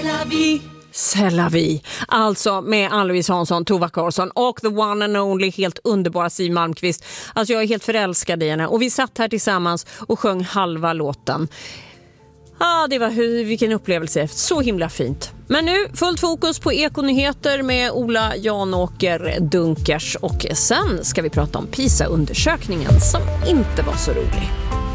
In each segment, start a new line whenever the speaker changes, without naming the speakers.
C'est la vie. Alltså med Ann-Louise Hansson, Tova Karlsson och the one and only helt underbara Siw Malmkvist. Alltså jag är helt förälskad i henne och vi satt här tillsammans och sjöng halva låten. Det var vilken upplevelse. Så himla fint. Men nu fullt fokus på Ekonyheter med Ola Janåker Dunkers och sen ska vi prata om PISA-undersökningen som inte var så rolig.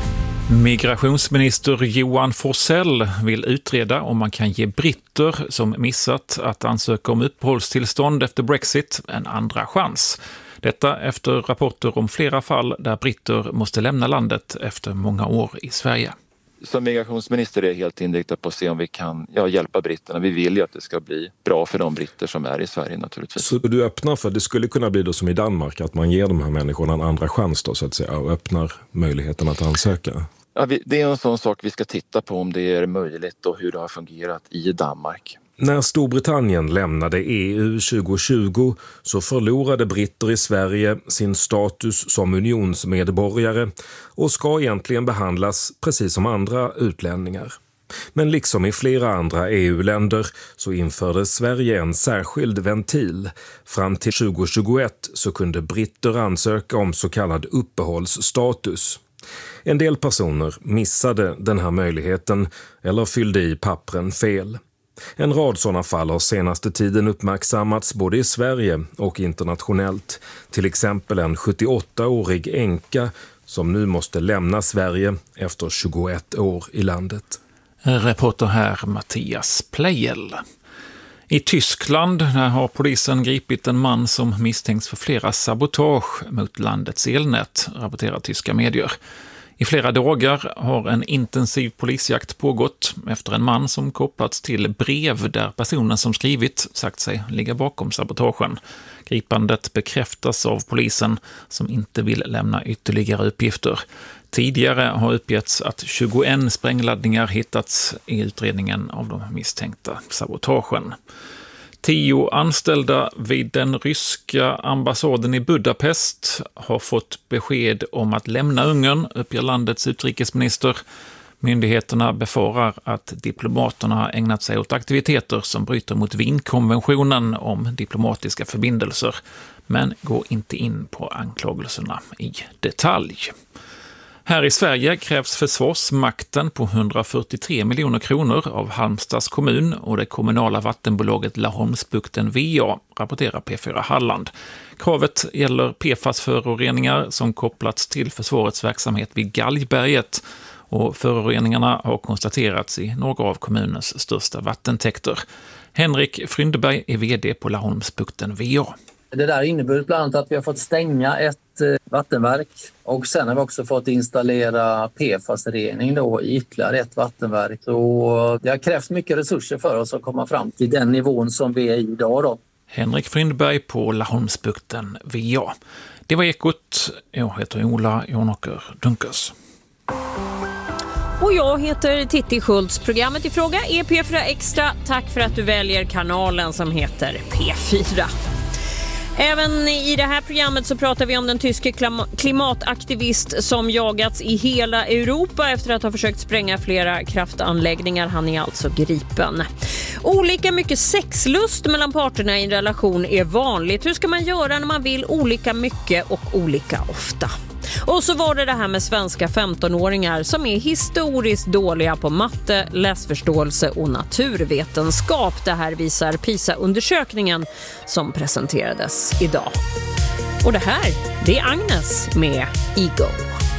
Migrationsminister Johan Forsell vill utreda om man kan ge britter som missat att ansöka om uppehållstillstånd efter Brexit en andra chans. Detta efter rapporter om flera fall där britter måste lämna landet efter många år i Sverige.
Som migrationsminister är jag helt inriktad på att se om vi kan hjälpa britterna. Vi vill ju att det ska bli bra för de britter som är i Sverige naturligtvis.
Så du öppnar för att det skulle kunna bli då som i Danmark, att man ger de här människorna en andra chans då, så att säga, och öppnar möjligheten att ansöka?
Ja, det är en sån sak vi ska titta på om det är möjligt och hur det har fungerat i Danmark.
När Storbritannien lämnade EU 2020 så förlorade britter i Sverige sin status som unionsmedborgare och ska egentligen behandlas precis som andra utlänningar. Men liksom i flera andra EU-länder så införde Sverige en särskild ventil. Fram till 2021 så kunde britter ansöka om så kallad uppehållsstatus. En del personer missade den här möjligheten eller fyllde i pappren fel. En rad sådana fall har senaste tiden uppmärksammats både i Sverige och internationellt. Till exempel en 78-årig änka som nu måste lämna Sverige efter 21 år i landet.
Reporter här Mattias Plejel. I Tyskland har polisen gripit en man som misstänks för flera sabotage mot landets elnät, rapporterar tyska medier. I flera dagar har en intensiv polisjakt pågått efter en man som kopplats till brev där personen som skrivit sagt sig ligga bakom sabotagen. Gripandet bekräftas av polisen som inte vill lämna ytterligare uppgifter. Tidigare har uppgetts att 21 sprängladdningar hittats i utredningen av de misstänkta sabotagen. 10 anställda vid den ryska ambassaden i Budapest har fått besked om att lämna Ungern, uppger landets utrikesminister. Myndigheterna befarar att diplomaterna har ägnat sig åt aktiviteter som bryter mot Wienkonventionen om diplomatiska förbindelser, men går inte in på anklagelserna i detalj. Här i Sverige krävs Försvarsmakten på 143 miljoner kronor av Halmstads kommun och det kommunala vattenbolaget Laholmsbukten VA, rapporterar P4 Halland. Kravet gäller PFAS-föroreningar som kopplats till försvarets verksamhet vid Galgberget och föroreningarna har konstaterats i några av kommunens största vattentäkter. Henrik Fryndeberg är vd på Laholmsbukten VA.
Det där innebär bland annat att vi har fått stänga ett vattenverk och sen har vi också fått installera PFAS-rening då i ytterligare ett vattenverk. Så det har krävt mycket resurser för oss att komma fram till den nivån som vi är i idag då.
Henrik Frindberg på Laholmsbukten VA. Det var Ekot. Jag heter Ola Janåker Dunkers.
Och jag heter Titti Schultz. Programmet i fråga är P4 Extra. Tack för att du väljer kanalen som heter P4. Även i det här programmet så pratar vi om den tyske klimataktivist som jagats i hela Europa efter att ha försökt spränga flera kraftanläggningar. Han är alltså gripen. Olika mycket sexlust mellan parterna i en relation är vanligt. Hur ska man göra när man vill olika mycket och olika ofta? Och så var det här med svenska 15-åringar som är historiskt dåliga på matte, läsförståelse och naturvetenskap. Det här visar PISA-undersökningen som presenterades idag. Och det här, det är Agnes med Ego.